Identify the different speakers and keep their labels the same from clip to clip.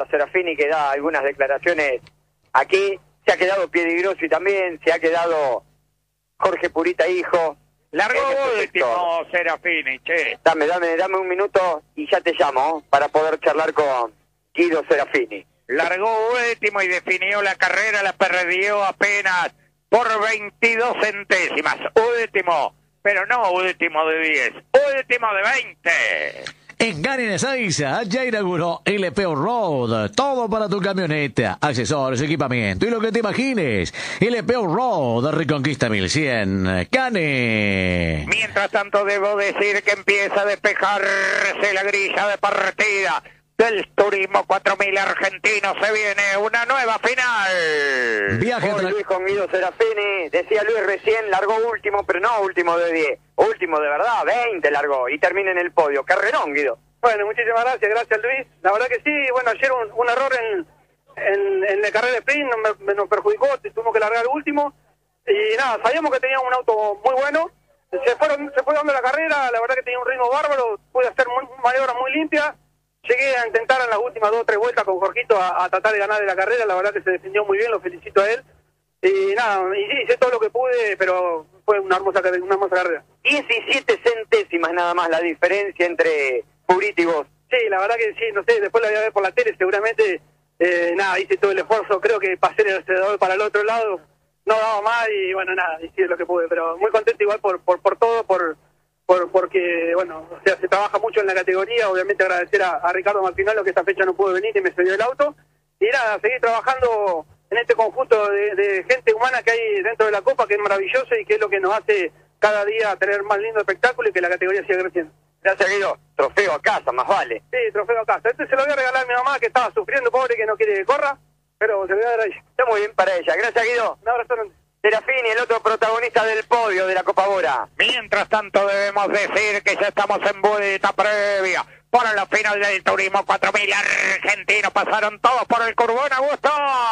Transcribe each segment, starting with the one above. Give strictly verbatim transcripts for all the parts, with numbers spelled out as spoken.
Speaker 1: Serafini, que da algunas declaraciones aquí. Se ha quedado Piedigrosi también, se ha quedado Jorge Purita, hijo.
Speaker 2: Largó último Serafini, che.
Speaker 1: Dame, dame, dame un minuto y ya te llamo para poder charlar con Guido Serafini.
Speaker 2: Largó último y definió la carrera, la perdió apenas por veintidós centésimas. Último, pero no último de diez, último de veinte.
Speaker 3: En Garin Ezeiza ya inauguró L P Road. Todo para tu camioneta, accesorios, equipamiento y lo que te imagines. L P Road, Reconquista mil cien. Cane.
Speaker 2: Mientras tanto debo decir que empieza a despejarse la grilla de partida del Turismo cuatro mil argentino. Se viene una nueva final.
Speaker 3: Viaje
Speaker 1: Hoy Luis con Guido Serafini. Decía Luis recién, largó último, pero no último de diez. Último de verdad, veinte largó y termina en el podio. Carrerón, Guido.
Speaker 4: Bueno, muchísimas gracias, gracias Luis. La verdad que sí, bueno, ayer un, un error en, en, en la carrera de sprint nos, me, nos perjudicó, tuvimos que largar el último. Y nada, sabíamos que tenía un auto muy bueno. Se, fueron, se fue dando la carrera, la verdad que tenía un ritmo bárbaro, pude hacer muy, maniobras muy limpias. Llegué a intentar en las últimas dos o tres vueltas con Jorgito a, a tratar de ganar de la carrera, la verdad que se defendió muy bien, lo felicito a él. Y nada, y sí, hice todo lo que pude, pero fue una hermosa, una hermosa carrera.
Speaker 1: diecisiete centésimas nada más la diferencia entre Purita y vos.
Speaker 4: Sí, la verdad que sí, no sé, después la voy a ver por la tele, seguramente, eh, nada, hice todo el esfuerzo, creo que pasé el acelerador para el otro lado, no daba más y bueno, nada, hice lo que pude, pero muy contento igual por por, por todo, por... Por, porque, bueno, o sea, se trabaja mucho en la categoría, obviamente agradecer a, a Ricardo Martinello que esta fecha no pudo venir y me cedió el auto, y nada, seguir trabajando en este conjunto de, de gente humana que hay dentro de la Copa, que es maravilloso y que es lo que nos hace cada día tener más lindo espectáculo y que la categoría siga creciendo.
Speaker 1: Gracias, Guido. Trofeo a casa, más vale.
Speaker 4: Sí, trofeo a casa. Este se lo voy a regalar a mi mamá que estaba sufriendo, pobre, que no quiere que corra, pero se lo voy a dar a ella.
Speaker 1: Está muy bien para ella. Gracias, Guido.
Speaker 4: Un abrazo grande.
Speaker 1: Serafini, el otro protagonista del podio de la Copa Bora.
Speaker 2: Mientras tanto debemos decir que ya estamos en vuelta previa para la final del Turismo cuatro mil argentino. Pasaron todos por el Curbón, Augusto.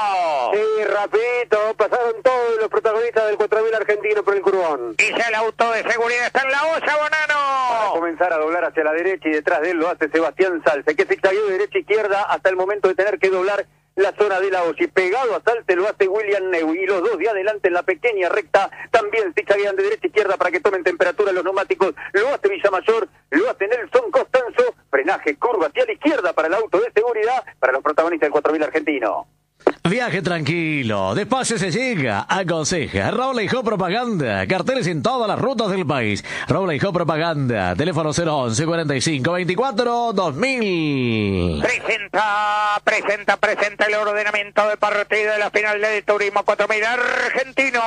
Speaker 1: Sí, rapidito, pasaron todos los protagonistas del cuatro mil argentino por el Curbón.
Speaker 2: Y ya el auto de seguridad está en la olla, Bonano.
Speaker 1: Para comenzar a doblar hacia la derecha y detrás de él lo hace Sebastián Salce, que zigzagueó de derecha a izquierda hasta el momento de tener que doblar la zona de la olla, y pegado a Salce lo hace William Neuwi, y los dos de adelante en la pequeña recta también zigzaguean de derecha a izquierda para que tomen temperatura los neumáticos, lo hace Villamayor, lo hace Nelson Costanzo, frenaje, curva hacia la izquierda para el auto de seguridad, para los protagonistas del cuatro mil argentino.
Speaker 3: Viaje tranquilo, despacio se llega, aconseja Raúl Hijo Propaganda, carteles en todas las rutas del país. Raúl Hijo Propaganda, teléfono cero once cuarenta y cinco veinticuatro dos mil.
Speaker 2: Presenta, presenta, presenta el ordenamiento de partida de la final del Turismo cuatro mil argentino.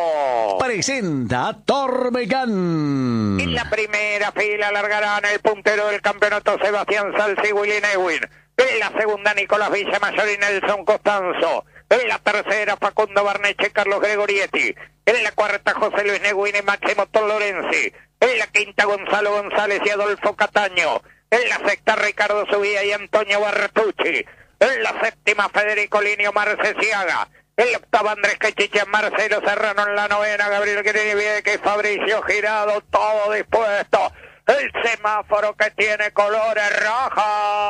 Speaker 3: Presenta Tormecán.
Speaker 2: En la primera fila largarán el puntero del campeonato Sebastián Salce y Willy Neuwin. En la segunda, Nicolás Villamayor y Nelson Costanzo. En la tercera, Facundo Barneche y Carlos Gregorietti. En la cuarta, José Luis Neuwin y Máximo Torlorenzi. En la quinta, Gonzalo González y Adolfo Cataño. En la sexta, Ricardo Subía y Antonio Bertucci. En la séptima, Federico Linio Marcesiaga. En la octava, Andrés Quechiche, Marcelo Serrano. En la novena, Gabriel Guerrero y Fabricio Girado. Todo dispuesto. El semáforo que tiene colores rojo,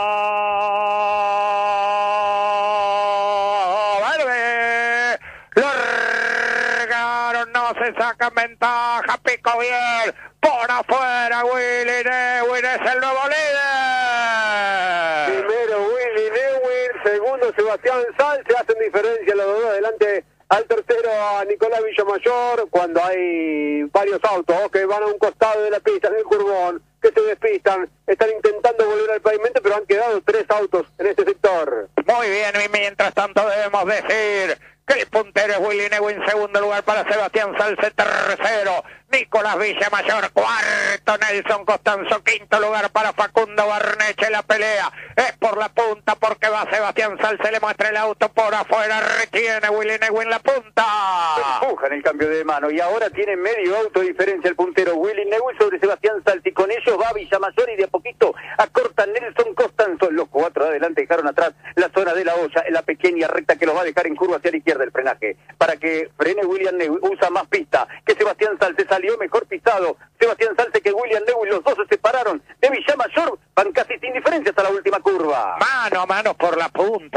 Speaker 2: verde, largaron, no se sacan ventaja, pico bien, por afuera Willy Neuwin es el nuevo líder.
Speaker 1: Primero Willy Neuwin, segundo Sebastián Salce, hacen diferencia los dos adelante. Al tercero a Nicolás Villamayor, cuando hay varios autos que van a un costado de la pista, en el Curbón, que se despistan, están intentando volver al pavimento, pero han quedado tres autos en este sector.
Speaker 2: Muy bien, y mientras tanto debemos decir que el puntero es Willy Neuwin, segundo lugar para Sebastián Salce, tercero Nicolás Villamayor, cuarto Nelson Costanzo, quinto lugar para Facundo Barneche. La pelea es por la punta porque va Sebastián Salce, le muestra el auto por afuera, retiene Willy Neuwin la punta.
Speaker 1: Empujan el cambio de mano y ahora tiene medio auto de diferencia el puntero Willy Neuwin sobre Sebastián Salce, y con ellos va Villamayor y de a poquito acorta Nelson Costanzo. Los cuatro de adelante dejaron atrás la zona de la olla en la pequeña recta que los va a dejar en curva hacia la izquierda el frenaje para que frene William Neuwin. Usa más pista que Sebastián Salce, salió mejor pisado Sebastián Salce que William Neuwin, los dos se separaron de Villamayor, van casi sin diferencia hasta la última curva.
Speaker 2: Mano a mano por la punta.